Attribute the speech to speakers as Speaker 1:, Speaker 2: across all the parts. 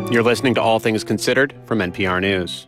Speaker 1: You're listening to All Things Considered from NPR News.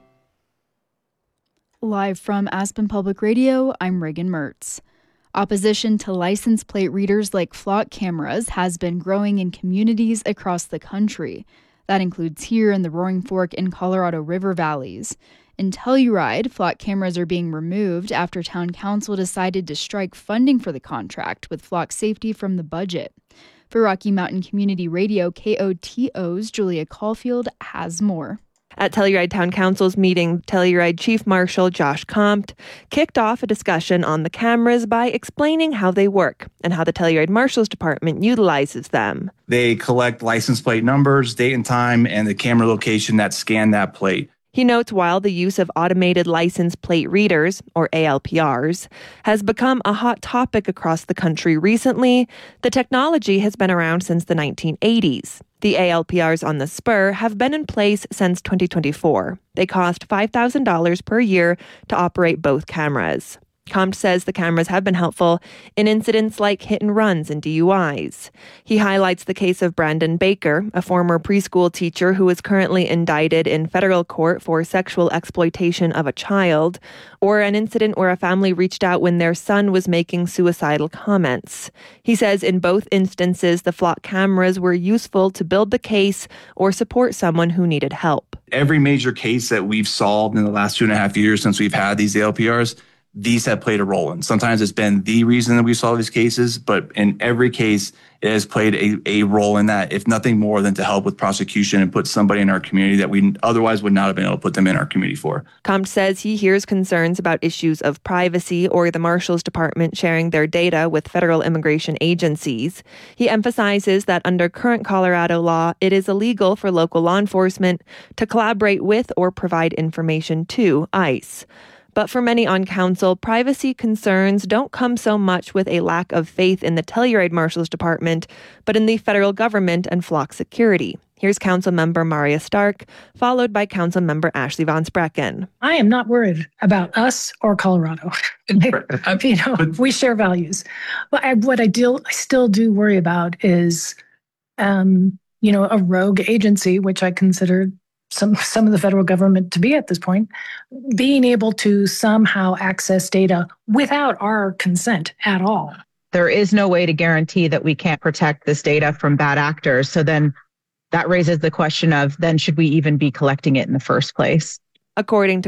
Speaker 2: Live from Aspen Public Radio, I'm Reagan Mertz. Opposition to license plate readers like flock cameras has been growing in communities across the country. That includes here in the Roaring Fork and Colorado River valleys. In Telluride, flock cameras are being removed after town council decided to strike funding for the contract with flock safety from the budget. For Rocky Mountain Community Radio, KOTO's Julia Caulfield has more.
Speaker 3: At Telluride Town Council's meeting, Telluride Chief Marshal Josh Compt kicked off a discussion on the cameras by explaining how they work and how the Telluride Marshal's Department utilizes them.
Speaker 4: They collect license plate numbers, date and time, and the camera location that scan that plate.
Speaker 3: He notes while the use of automated license plate readers, or ALPRs, has become a hot topic across the country recently, the technology has been around since the 1980s. The ALPRs on the spur have been in place since 2024. They cost $5,000 per year to operate both cameras. Compt says the cameras have been helpful in incidents like hit and runs and DUIs. He highlights the case of Brandon Baker, a former preschool teacher who is currently indicted in federal court for sexual exploitation of a child, or an incident where a family reached out when their son was making suicidal comments. He says in both instances, the flock cameras were useful to build the case or support someone who needed help.
Speaker 4: Every major case that we've solved in the last 2.5 years since we've had these ALPRs, these have played a role in. Sometimes it's been the reason that we solve these cases, but in every case, it has played a role in that, if nothing more than to help with prosecution and put somebody in our community that we otherwise would not have been able to put them in our community for.
Speaker 3: Compt says he hears concerns about issues of privacy or the Marshal's Department sharing their data with federal immigration agencies. He emphasizes that under current Colorado law, it is illegal for local law enforcement to collaborate with or provide information to ICE. But for many on council, privacy concerns don't come so much with a lack of faith in the Telluride Marshal's Department, but in the federal government and flock security. Here's Councilmember Maria Stark, followed by Councilmember Ashley Von Sprecken.
Speaker 5: I am not worried about us or Colorado. We share values. But what I still do worry about is, a rogue agency, which I consider some of the federal government to be at this point, being able to somehow access data without our consent at all.
Speaker 6: There is no way to guarantee that we can't protect this data from bad actors. So then that raises the question of, then should we even be collecting it in the first place?
Speaker 3: According to